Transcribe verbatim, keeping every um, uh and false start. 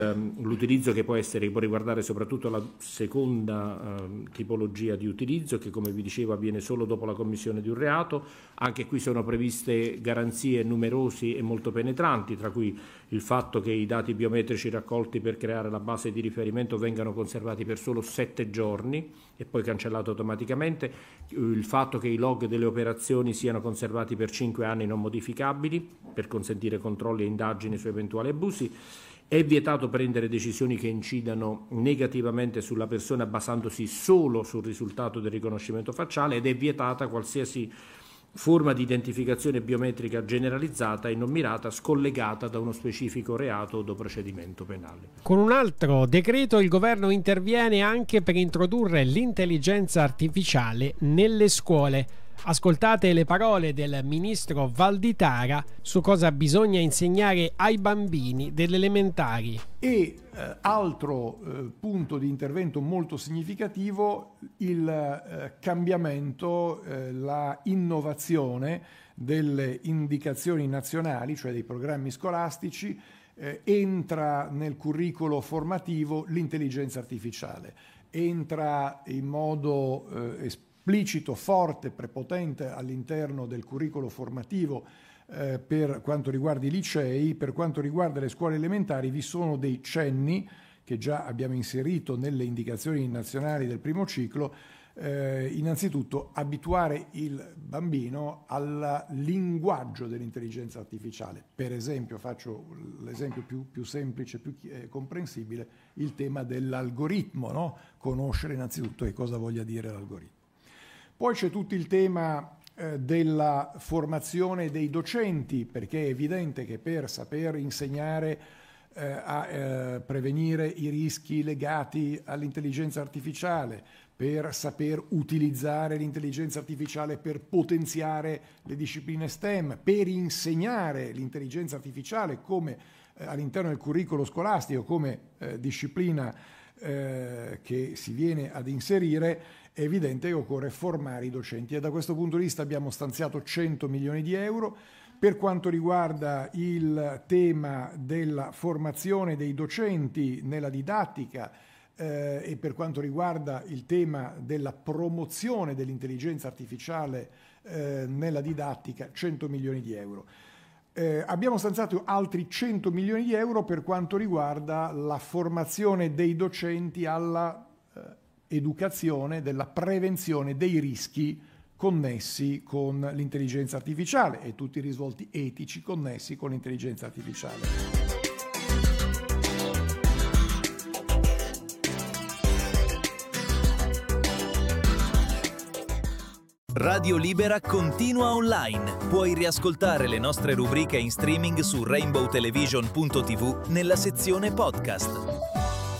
l'utilizzo che può essere, può riguardare soprattutto la seconda eh, tipologia di utilizzo, che come vi dicevo avviene solo dopo la commissione di un reato. Anche qui sono previste garanzie numerosi e molto penetranti, tra cui il fatto che i dati biometrici raccolti per creare la base di riferimento vengano conservati per solo sette giorni e poi cancellati automaticamente, il fatto che i log delle operazioni siano conservati per cinque anni non modificabili per consentire controlli e indagini su eventuali abusi. È vietato prendere decisioni che incidano negativamente sulla persona basandosi solo sul risultato del riconoscimento facciale, ed è vietata qualsiasi forma di identificazione biometrica generalizzata e non mirata scollegata da uno specifico reato o da procedimento penale. Con un altro decreto il governo interviene anche per introdurre l'intelligenza artificiale nelle scuole. Ascoltate le parole del ministro Valditara su cosa bisogna insegnare ai bambini delle elementari. E eh, altro eh, punto di intervento molto significativo, il eh, cambiamento, eh, la innovazione delle indicazioni nazionali, cioè dei programmi scolastici. Eh, entra nel curricolo formativo l'intelligenza artificiale, entra in modo eh, esplicito esplicito, forte, prepotente all'interno del curricolo formativo eh, per quanto riguarda i licei. Per quanto riguarda le scuole elementari vi sono dei cenni che già abbiamo inserito nelle indicazioni nazionali del primo ciclo. Eh, innanzitutto abituare il bambino al linguaggio dell'intelligenza artificiale. Per esempio, faccio l'esempio più, più semplice, più eh, comprensibile, il tema dell'algoritmo, no? Conoscere innanzitutto che cosa voglia dire l'algoritmo. Poi c'è tutto il tema eh, della formazione dei docenti, perché è evidente che per saper insegnare eh, a eh, prevenire i rischi legati all'intelligenza artificiale, per saper utilizzare l'intelligenza artificiale per potenziare le discipline STEM, per insegnare l'intelligenza artificiale come eh, all'interno del curricolo scolastico come eh, disciplina eh, che si viene ad inserire, è evidente che occorre formare i docenti, e da questo punto di vista abbiamo stanziato cento milioni di euro. Per quanto riguarda il tema della formazione dei docenti nella didattica eh, e per quanto riguarda il tema della promozione dell'intelligenza artificiale eh, nella didattica, cento milioni di euro. Eh, abbiamo stanziato altri cento milioni di euro per quanto riguarda la formazione dei docenti alla eh, educazione della prevenzione dei rischi connessi con l'intelligenza artificiale e tutti i risvolti etici connessi con l'intelligenza artificiale. Radio Libera continua online. Puoi riascoltare le nostre rubriche in streaming su rainbow television punto tv nella sezione podcast.